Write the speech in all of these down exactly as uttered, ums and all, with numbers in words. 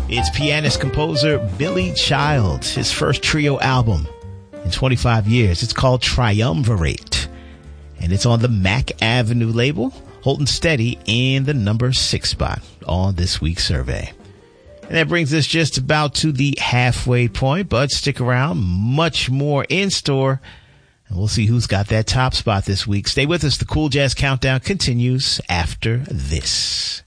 It's pianist-composer Billy Childs, his first trio album in twenty-five years. It's called Triumvirate, and it's on the Mack Avenue label, holding steady in the number six spot on this week's survey. And that brings us just about to the halfway point, but stick around, much more in store, and we'll see who's got that top spot this week. Stay with us. The Cool Jazz Countdown continues after this.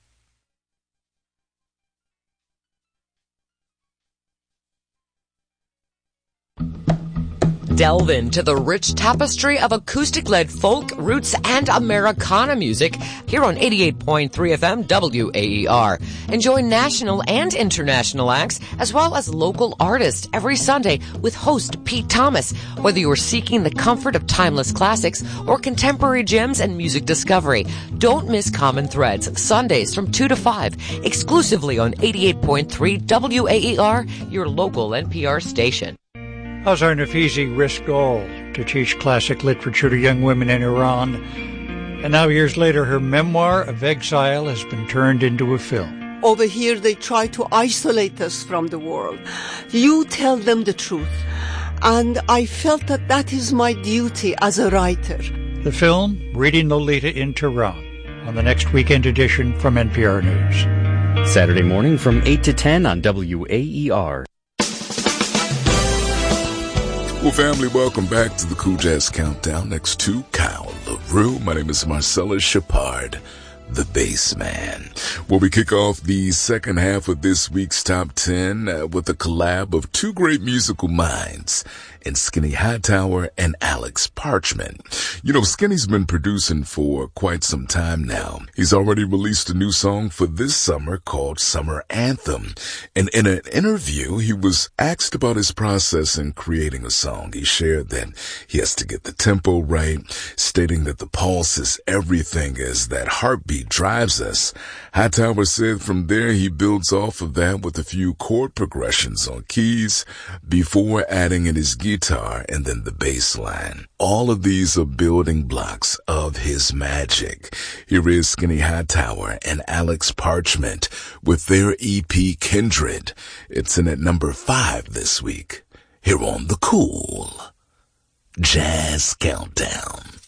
Delve into the rich tapestry of acoustic-led folk, roots, and Americana music here on eighty-eight point three F M W A E R. Enjoy national and international acts as well as local artists every Sunday with host Pete Thomas. Whether you're seeking the comfort of timeless classics or contemporary gems and music discovery, don't miss Common Threads Sundays from two to five exclusively on eighty-eight point three W A E R, your local N P R station. Azar Nafisi risked all to teach classic literature to young women in Iran, and now years later her memoir of exile has been turned into a film. Over here they try to isolate us from the world. You tell them the truth, and I felt that that is my duty as a writer. The film, Reading Lolita in Tehran, on the next weekend edition from N P R News. Saturday morning from eight to ten on W A E R. Well, family, welcome back to the Cool Jazz Countdown. Next to Kyle LaRue. My name is Marcella Shepard, the bass man. Well, we kick off the second half of this week's Top ten uh, with a collab of two great musical minds in Skinny Hightower and Alex Parchment. You know, Skinny's been producing for quite some time now. He's already released a new song for this summer called Summer Anthem. And in an interview, he was asked about his process in creating a song. He shared that he has to get the tempo right, stating that the pulse is everything as that heartbeat drives us. Hightower said from there he builds off of that with a few chord progressions on keys before adding in his guitar and then the bass line. All of these are building blocks of his magic. Here is Skinny Hightower and Alex Parchment with their E P Kindred. It's in at number five this week here on the Cool Jazz Countdown.